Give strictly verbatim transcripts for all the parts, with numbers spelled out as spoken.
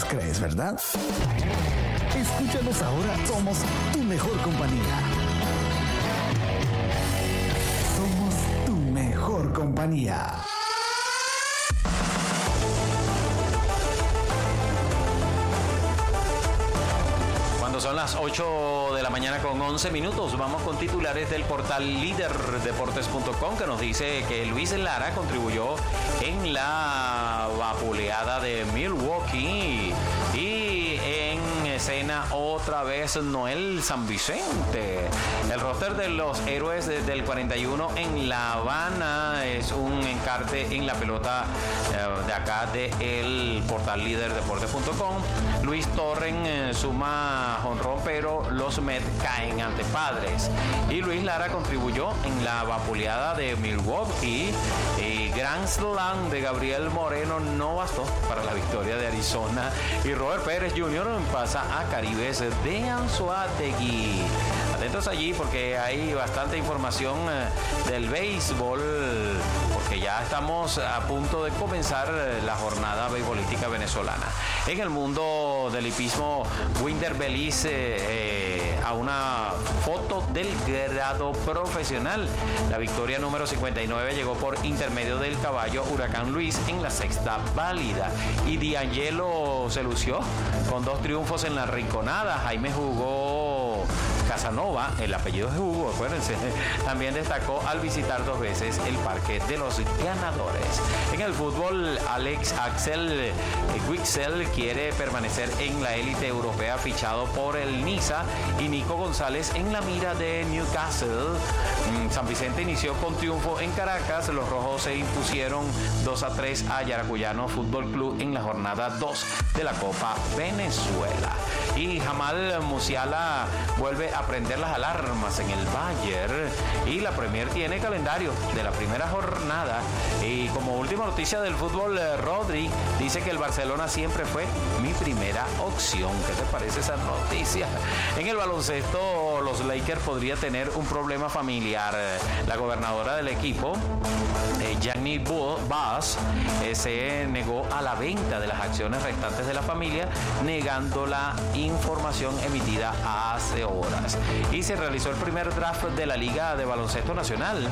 nos crees, ¿verdad? Escúchanos ahora, somos tu mejor compañía. Somos tu mejor compañía. Cuando son las ocho de la mañana con once minutos, vamos con titulares del portal líder deportes punto com, que nos dice que Luis Lara contribuyó en la vapuleada de Milwaukee. Y en escena otra vez Noel San Vicente. El roster de los héroes del cuarenta y uno en La Habana es un encarte en la pelota eh, de acá del portal líder deportes punto com. Luis Torren eh, suma jonrón, pero los Mets caen ante Padres. Y Luis Lara contribuyó en la vapuleada de Milwaukee. Y Grand Slam de Gabriel Moreno no bastó para la victoria de Arizona. Y Robert Pérez junior pasa a Caribes de Anzoátegui. Atentos allí porque hay bastante información eh, del béisbol, porque ya estamos a punto de comenzar la jornada beisbolística venezolana. En el mundo del hipismo, Winder Beliz eh, eh, a una foto del grado profesional. La victoria número cincuenta y nueve llegó por intermedio del caballo Huracán Luis en la sexta válida. Y D'Angelo se lució con dos triunfos en la Rinconada. Jaime jugó Casanova, el apellido es Hugo, acuérdense, también destacó al visitar dos veces el Parque de los Ganadores. En el fútbol, Alex Axel Witsel quiere permanecer en la élite europea, fichado por el Niza, y Nico González en la mira de Newcastle. San Vicente inició con triunfo en Caracas. Los rojos se impusieron dos a tres a Yaracuyano Fútbol Club en la jornada dos de la Copa Venezuela. Y Jamal Musiala vuelve a prender las alarmas en el Bayern, y la Premier tiene calendario de la primera jornada. Y como última noticia del fútbol, Rodri dice que el Barcelona siempre fue mi primera opción. ¿Qué te parece esa noticia? En el baloncesto, los Lakers podría tener un problema familiar. La gobernadora del equipo, eh, Gianni Bass, eh, se negó a la venta de las acciones restantes de la familia, negando la información emitida hace horas. Y se realizó el primer draft de la Liga de Baloncesto Nacional.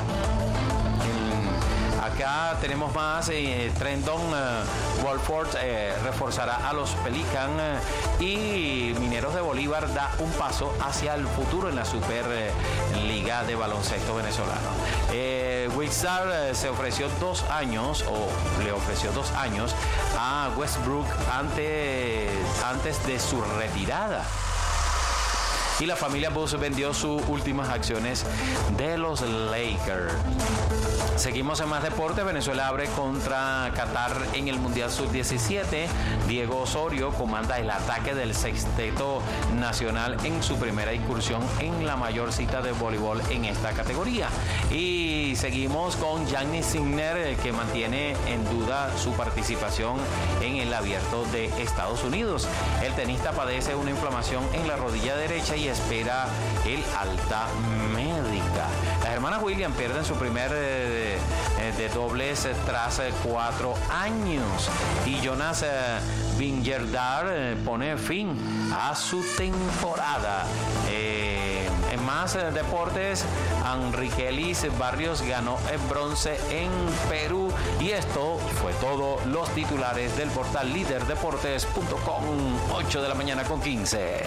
Acá tenemos más. eh, Trendon eh, Wolford eh, reforzará a los Pelican, eh, y Mineros de Bolívar da un paso hacia el futuro en la Superliga eh, de Baloncesto Venezolano. Eh, Wixar eh, se ofreció dos años, o le ofreció dos años a Westbrook antes, antes de su retirada. Y la familia Bush vendió sus últimas acciones de los Lakers. Seguimos en más deporte. Venezuela abre contra Qatar en el Mundial sub diecisiete. Diego Osorio comanda el ataque del sexteto nacional en su primera incursión en la mayor cita de voleibol en esta categoría. Y seguimos con Jannik Sinner, que mantiene en duda su participación en el Abierto de Estados Unidos. El tenista padece una inflamación en la rodilla derecha y espera el alta médica. Las hermanas Williams pierden su primer eh, de dobles eh, tras eh, cuatro años. Y Jonas eh, Vingegaard eh, pone fin a su temporada. Eh, en más eh, deportes, Enrique Elis Barrios ganó el bronce en Perú. Y esto fue todo, los titulares del portal líder deportes punto com, ocho de la mañana con quince.